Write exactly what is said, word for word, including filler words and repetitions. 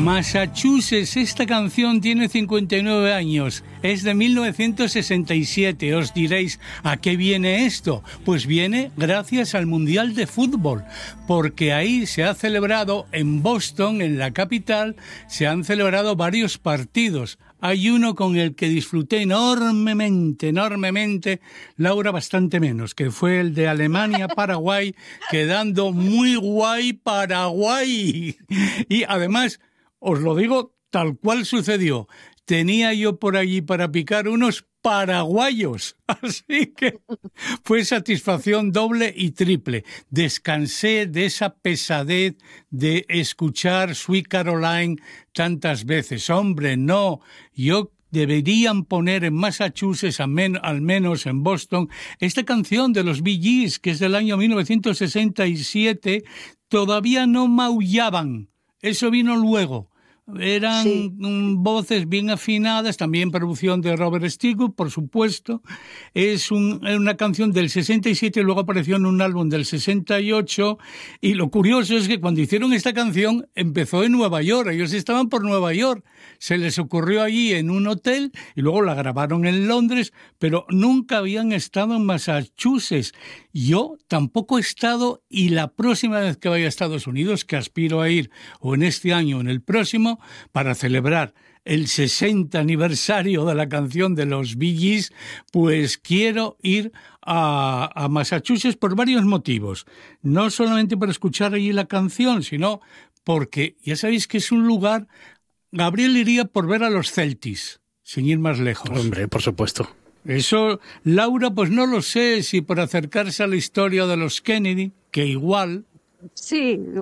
Massachusetts, esta canción tiene cincuenta y nueve años, es de mil novecientos sesenta y siete. Os diréis, ¿a qué viene esto? Pues viene gracias al Mundial de Fútbol, porque ahí se ha celebrado, en Boston, en la capital, se han celebrado varios partidos. Hay uno con el que disfruté enormemente, enormemente, Laura bastante menos, que fue el de Alemania-Paraguay, quedando muy guay Paraguay. Y además, os lo digo tal cual sucedió, tenía yo por allí para picar unos paraguayos, así que fue satisfacción doble y triple. Descansé de esa pesadez de escuchar Sweet Caroline tantas veces. Hombre, no, yo deberían poner en Massachusetts, al menos en Boston, esta canción de los Bee Gees, que es del año mil novecientos sesenta y siete, todavía no maullaban, eso vino luego. Eran sí. voces bien afinadas, también producción de Robert Stigwood, por supuesto. Es un, una canción del sesenta y siete, luego apareció en un álbum del sesenta y ocho, y lo curioso es que cuando hicieron esta canción empezó en Nueva York, ellos estaban por Nueva York, se les ocurrió allí en un hotel y luego la grabaron en Londres, pero nunca habían estado en Massachusetts. Yo tampoco he estado, y la próxima vez que vaya a Estados Unidos, que aspiro a ir, o en este año o en el próximo, para celebrar el sesenta aniversario de la canción de los Bee Gees, pues quiero ir a, a Massachusetts por varios motivos. No solamente para escuchar allí la canción, sino porque ya sabéis que es un lugar... Gabriel iría por ver a los Celtics, sin ir más lejos. Hombre, por supuesto. Eso, Laura, pues no lo sé, si por acercarse a la historia de los Kennedy, que igual... Sí,